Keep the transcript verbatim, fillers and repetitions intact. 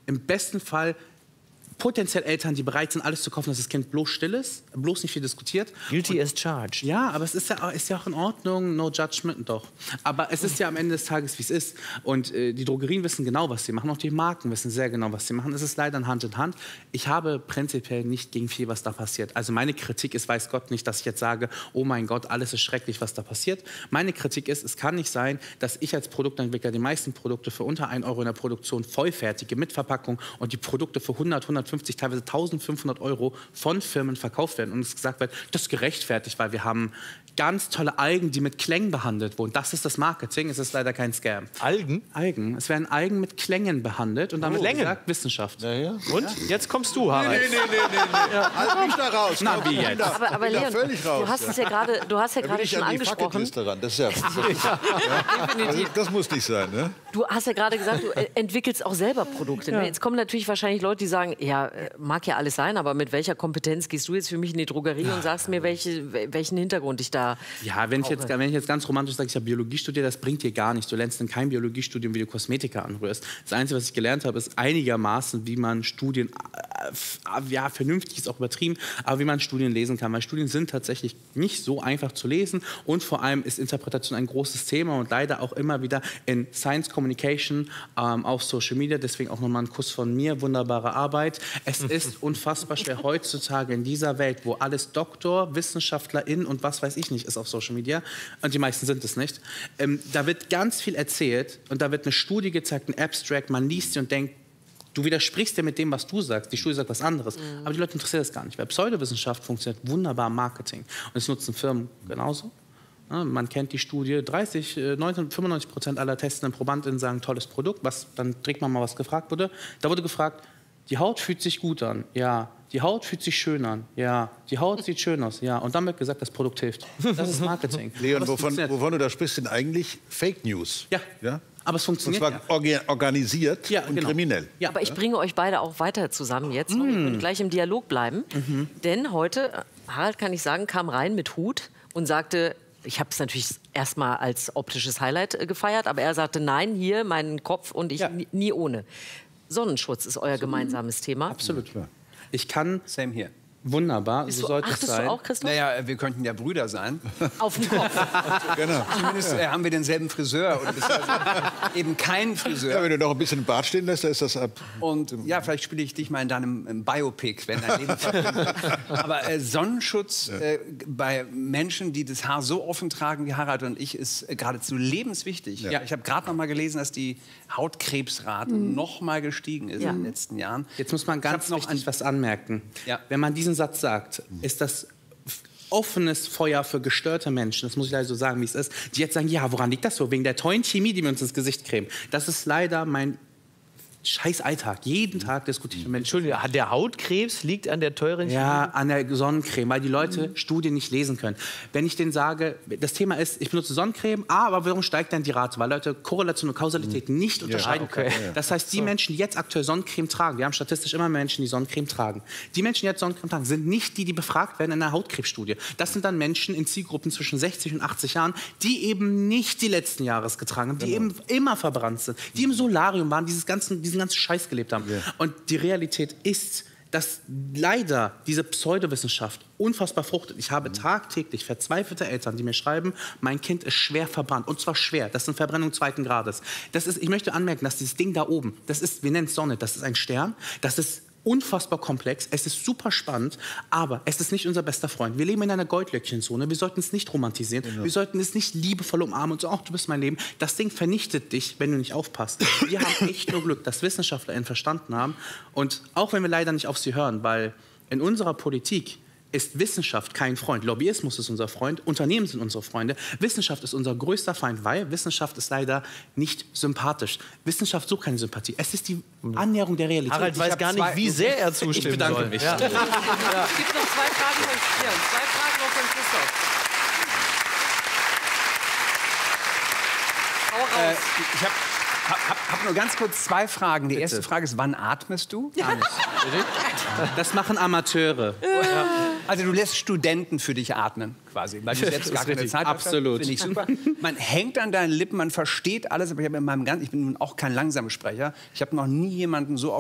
im besten Fall potenziell Eltern, die bereit sind, alles zu kaufen, dass das Kind bloß still ist, bloß nicht viel diskutiert. Guilty as charged. Ja, aber es ist ja, ist ja auch in Ordnung, no judgment, doch. Aber es ist ja am Ende des Tages, wie es ist. Und äh, die Drogerien wissen genau, was sie machen. Auch die Marken wissen sehr genau, was sie machen. Es ist leider Hand in Hand. Ich habe prinzipiell nicht gegen viel, was da passiert. Also meine Kritik ist, weiß Gott nicht, dass ich jetzt sage, oh mein Gott, alles ist schrecklich, was da passiert. Meine Kritik ist, es kann nicht sein, dass ich als Produktentwickler die meisten Produkte für unter ein Euro in der Produktion vollfertige, mit Verpackung und die Produkte für hundert, hundertfünfzig, teilweise eintausendfünfhundert Euro von Firmen verkauft werden und es gesagt wird, das ist gerechtfertigt, weil wir haben ganz tolle Algen, die mit Klängen behandelt wurden. Das ist das Marketing, es ist leider kein Scam. Algen? Algen. Es werden Algen mit Klängen behandelt und damit oh, gesagt Wissenschaft. Ja, ja. Und? Ja. Jetzt kommst du, Harald. Nee, nee, nee, nee, nee. Ja. Halt mich da raus. Na, wie jetzt? Aber, aber Leon, völlig raus. du hast es ja gerade, du hast ja Da will gerade ich schon an die angesprochen. Bucketliste ran. Das ist ja, ja. Also, das muss nicht sein, ne? Du hast ja gerade gesagt, du entwickelst auch selber Produkte. Ne? Jetzt kommen natürlich wahrscheinlich Leute, die sagen, ja, mag ja alles sein, aber mit welcher Kompetenz gehst du jetzt für mich in die Drogerie und sagst mir, welche, welchen Hintergrund ich da Ja, wenn ich, jetzt, wenn ich jetzt ganz romantisch sage, ich habe Biologie studiert, das bringt dir gar nichts. Du lernst in keinem Biologiestudium, wie du Kosmetika anrührst. Das Einzige, was ich gelernt habe, ist einigermaßen, wie man Studien, äh, ja, vernünftig ist auch übertrieben, aber wie man Studien lesen kann. Weil Studien sind tatsächlich nicht so einfach zu lesen und vor allem ist Interpretation ein großes Thema und leider auch immer wieder in Science Communication, ähm, auf Social Media. Deswegen auch nochmal ein Kuss von mir, wunderbare Arbeit. Es ist unfassbar schwer heutzutage in dieser Welt, wo alles Doktor, WissenschaftlerInnen und was weiß ich nicht ist auf Social Media, und die meisten sind es nicht, ähm, da wird ganz viel erzählt und da wird eine Studie gezeigt, ein Abstract, man liest sie und denkt, du widersprichst ja mit dem, was du sagst. Die Studie sagt was anderes. Mhm. Aber die Leute interessiert das gar nicht, weil Pseudowissenschaft funktioniert wunderbar im Marketing. Und es nutzen Firmen genauso. Ja, man kennt die Studie, dreißig, neunzig, fünfundneunzig Prozent aller testenden ProbandInnen sagen, tolles Produkt. Was, dann trägt man mal, was gefragt wurde. Da wurde gefragt, die Haut fühlt sich gut an, ja. Die Haut fühlt sich schön an, ja. Die Haut sieht schön aus, ja. Und dann wird gesagt, das Produkt hilft. Das ist Marketing. Leon, wovon, wovon du da sprichst, sind eigentlich Fake News. Ja, ja? Aber es funktioniert. Und zwar orga organisiert ja, und genau. kriminell. Ja. Aber ich bringe euch beide auch weiter zusammen jetzt. Mm. Wir können gleich im Dialog bleiben. Mhm. Denn heute, Harald kann ich sagen, kam rein mit Hut und sagte, ich habe es natürlich erstmal als optisches Highlight äh, gefeiert, aber er sagte, nein, hier meinen Kopf und ich ja. nie, nie ohne. Sonnenschutz ist euer gemeinsames Thema. Absolut. Ich kann... Same hier. Wunderbar, so sollte es sein. Du auch, Christoph? Naja, wir könnten ja Brüder sein. Auf dem Kopf. Genau. Zumindest äh, haben wir denselben Friseur. Oder also eben kein Friseur. Ja, wenn du noch ein bisschen im Bart stehen lässt, dann ist das ab. Und ja, vielleicht spiele ich dich mal in deinem im Biopic, wenn dein Leben verbindet. Aber äh, Sonnenschutz ja. äh, bei Menschen, die das Haar so offen tragen wie Harald und ich, ist äh, geradezu lebenswichtig. Ja. Ich habe gerade noch mal gelesen, dass die Hautkrebsrate mhm. noch mal gestiegen ist ja. in den letzten Jahren. Jetzt muss man ganz noch an was anmerken. Ja. Wenn man diesen Satz sagt, ist das offenes Feuer für gestörte Menschen, das muss ich leider so sagen, wie es ist, die jetzt sagen, ja, woran liegt das so? Wegen der tollen Chemie, die wir uns ins Gesicht cremen. Das ist leider mein scheiß Alltag. Jeden Tag diskutiere ich mit Menschen. Entschuldigung, der Hautkrebs liegt an der teuren Chemie? Ja, an der Sonnencreme, weil die Leute mhm. Studien nicht lesen können. Wenn ich denen sage, das Thema ist, ich benutze Sonnencreme, ah, aber warum steigt dann die Rate? Weil Leute Korrelation und Kausalität mhm. nicht unterscheiden ja, okay. können. Das heißt, die so. Menschen, die jetzt aktuell Sonnencreme tragen, wir haben statistisch immer Menschen, die Sonnencreme tragen, die Menschen, die jetzt Sonnencreme tragen, sind nicht die, die befragt werden in einer Hautkrebsstudie. Das sind dann Menschen in Zielgruppen zwischen sechzig und achtzig Jahren, die eben nicht die letzten Jahres getragen haben, die genau. eben immer verbrannt sind, die im Solarium waren, dieses ganzen, diesen ganzen Scheiß gelebt haben. Yeah. Und die Realität ist, dass leider diese Pseudowissenschaft unfassbar fruchtet. Ich habe tagtäglich verzweifelte Eltern, die mir schreiben, mein Kind ist schwer verbrannt. Und zwar schwer. Das sind Verbrennungen zweiten Grades. Das ist, ich möchte anmerken, dass dieses Ding da oben, das ist, wir nennen es Sonne, das ist ein Stern, das ist unfassbar komplex, es ist super spannend, aber es ist nicht unser bester Freund. Wir leben in einer Goldlöckchenzone, wir sollten es nicht romantisieren, genau. wir sollten es nicht liebevoll umarmen und so, ach, du bist mein Leben. Das Ding vernichtet dich, wenn du nicht aufpasst. Wir haben echt nur Glück, dass WissenschaftlerInnen verstanden haben und auch wenn wir leider nicht auf sie hören, weil in unserer Politik ist Wissenschaft kein Freund. Lobbyismus ist unser Freund, Unternehmen sind unsere Freunde. Wissenschaft ist unser größter Feind, weil Wissenschaft ist leider nicht sympathisch. Wissenschaft sucht keine Sympathie. Es ist die Annäherung der Realität. Harald weiß gar nicht, wie sehr er zustimmen Ich bedanke soll. mich. Ja. Ja. Es gibt noch zwei Fragen von, ja, zwei Fragen noch von Christoph. Hau raus. Äh, ich habe hab, hab nur ganz kurz zwei Fragen. Die Bitte. erste Frage ist, wann atmest du? Gar nicht. Das machen Amateure. Ja. Also du lässt Studenten für dich atmen, quasi, weil du jetzt gar keine Zeit hast. Absolut. Finde ich super. Man hängt an deinen Lippen, man versteht alles, aber ich, habe in meinem Gan- ich bin nun auch kein Langsamsprecher. Ich habe noch nie jemanden so auf